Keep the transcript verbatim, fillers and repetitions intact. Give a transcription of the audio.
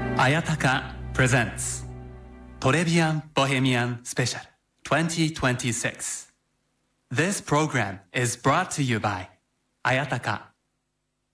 Ayataka presents Torebian Bohemian Special twenty twenty-six. This program is brought to you by Ayataka.